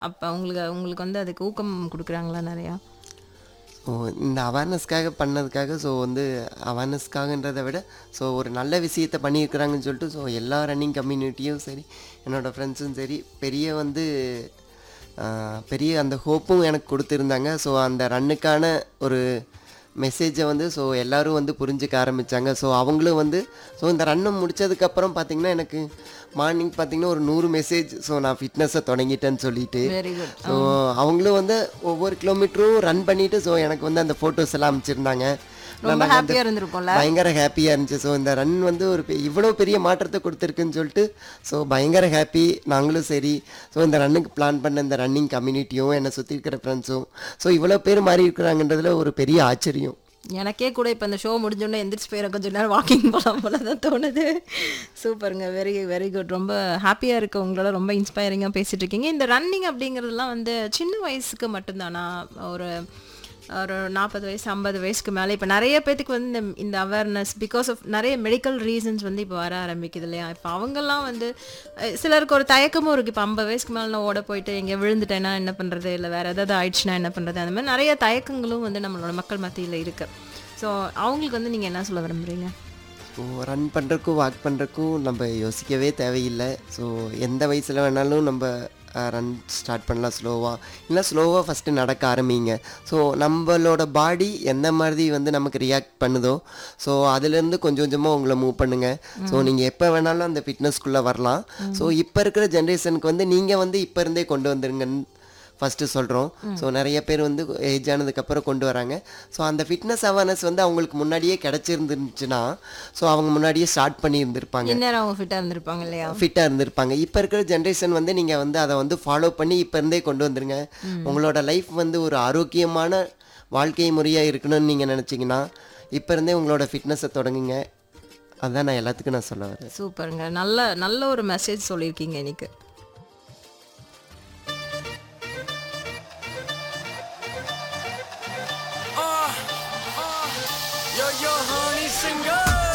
அப்ப உங்களுக்கு உங்களுக்கு வந்து அதுக்கு ஊக்கம் குடுக்குறாங்களா நெறையா? ஸோ இந்த அவேர்னஸ்க்காக பண்ணதுக்காக ஸோ வந்து அவேர்னஸ்க்காகன்றதை விட ஸோ ஒரு நல்ல விஷயத்த பண்ணியிருக்கிறாங்கன்னு சொல்லிட்டு ஸோ எல்லா ரன்னிங் கம்யூனிட்டியும் சரி என்னோடய ஃப்ரெண்ட்ஸும் சரி பெரிய வந்து பெரிய அந்த ஹோப்பும் எனக்கு கொடுத்துருந்தாங்க. ஸோ அந்த ரன்னுக்கான ஒரு மெசேஜை வந்து ஸோ எல்லோரும் வந்து புரிஞ்சுக்க ஆரம்பித்தாங்க. ஸோ அவங்களும் வந்து ஸோ இந்த ரன்னை முடித்ததுக்கப்புறம் பார்த்திங்கன்னா எனக்கு மார்னிங் பார்த்திங்கன்னா ஒரு 100 மெசேஜ் ஸோ நான் ஃபிட்னஸை தொடங்கிட்டேன்னு சொல்லிட்டு வெரி குட். ஸோ அவங்களும் வந்து ஒவ்வொரு கிலோமீட்டரும் ரன் பண்ணிவிட்டு ஸோ எனக்கு வந்து அந்த ஃபோட்டோஸ் எல்லாம் அமைச்சிருந்தாங்க. ரொம்ப நாங்கள் அந்த ஹேப்பியா இருந்திருக்கும்ல? பயங்கர ஹாப்பியாக இருந்துச்சு. ஸோ இந்த ரன் வந்து ஒரு இவ்வளோ பெரிய மாற்றத்தை கொடுத்துருக்குன்னு சொல்லிட்டு ஸோ பயங்கர ஹாப்பி நாங்களும் சரி. ஸோ இந்த ரன்னுக்கு பிளான் பண்ண இந்த ரன்னிங் கம்யூனிட்டியும் என்னை சுற்றி இருக்கிற ஃப்ரெண்ட்ஸும் ஸோ இவ்வளோ பேர் மாறி இருக்கிறாங்கன்றதுல ஒரு பெரிய ஆச்சரியம். எனக்கே கூட இப்போ இந்த ஷோ முடிஞ்சோடனே எந்திரிச்சு போயிடும் கொஞ்சம் நேரம் வாக்கிங் போகலாம் போல தான் தோணுது. சூப்பருங்க. Very very good. ரொம்ப ஹாப்பியாக இருக்கு உங்களோட ரொம்ப இன்ஸ்பைரிங்காக பேசிகிட்டு இருக்கீங்க. இந்த ரன்னிங் அப்படிங்கிறதுலாம் வந்து சின்ன வயசுக்கு மட்டும்தானா? ஒரு ஒரு 40 வயசு 50 வயசுக்கு மேலே இப்போ நிறைய பேத்துக்கு வந்து இந்த அவேர்னஸ் பிகாஸ் ஆஃப் நிறைய மெடிக்கல் ரீசன்ஸ் வந்து இப்போ வர ஆரம்பிக்குது இல்லையா? இப்போ அவங்கெல்லாம் வந்து சிலருக்கு ஒரு தயக்கமும் இருக்குது. இப்போ 50 வயசுக்கு மேலே நான் ஓட போயிட்டு எங்கே விழுந்துட்டேன்னா என்ன பண்ணுறது, இல்லை வேறு ஏதாவது ஆயிடுச்சுன்னா என்ன பண்ணுறது, அந்த மாதிரி நிறைய தயக்கங்களும் வந்து நம்மளோட மக்கள் மத்தியில் இருக்குது. ஸோ அவங்களுக்கு வந்து நீங்கள் என்ன சொல்ல விரும்புகிறீங்க? ஸோ ரன் பண்ணுறக்கும் வாக் பண்ணுறக்கும் நம்ம யோசிக்கவே தேவையில்லை. ஸோ எந்த வயசில் வேணாலும் நம்ம ரன் ஸ்டார்ட் பண்ணலாம் ஸ்லோவாக. இல்லை ஸ்லோவாக ஃபஸ்ட்டு நடக்க ஆரம்பிங்க. ஸோ நம்மளோட பாடி எந்த மாதிரி வந்து நமக்கு ரியாக்ட் பண்ணுதோ ஸோ அதுலேருந்து கொஞ்சம் கொஞ்சமாக உங்களை மூவ் பண்ணுங்கள். ஸோ நீங்கள் எப்போ வேணாலும் அந்த ஃபிட்னஸ்க்குள்ளே வரலாம். ஸோ இப்போ இருக்கிற ஜென்ரேஷனுக்கு வந்து நீங்கள் வந்து இப்போ இருந்தே கொண்டு வந்துருங்கன்னு ஃபஸ்ட்டு சொல்கிறோம். ஸோ நிறைய பேர் வந்து ஏஜ் ஆனதுக்கப்புறம் கொண்டு வராங்க. ஸோ அந்த ஃபிட்னஸ் அவேர்னஸ் வந்து அவங்களுக்கு முன்னாடியே கிடச்சிருந்துருந்துச்சுன்னா ஸோ அவங்க முன்னாடியே ஸ்டார்ட் பண்ணியிருந்திருப்பாங்க. இந்நேரம் அவங்க ஃபிட்டாக இருந்திருப்பாங்க இல்லையா? ஃபிட்டாக இருந்திருப்பாங்க. இப்போ இருக்கிற ஜென்ரேஷன் வந்து நீங்கள் வந்து அதை வந்து ஃபாலோ பண்ணி இப்போ இருந்தே கொண்டு வந்துருங்க. உங்களோட லைஃப் வந்து ஒரு ஆரோக்கியமான வாழ்க்கை முறையாக இருக்கணும்னு நீங்கள் நினச்சிங்கன்னா இப்போ இருந்தே உங்களோட ஃபிட்னஸை தொடங்குங்க. அதுதான் நான் எல்லாத்துக்கும் நான் சொல்ல வரேன். சூப்பருங்க. நல்ல நல்ல ஒரு மெசேஜ் சொல்லியிருக்கீங்க இன்னைக்கு. Yo, yo, honey, singer.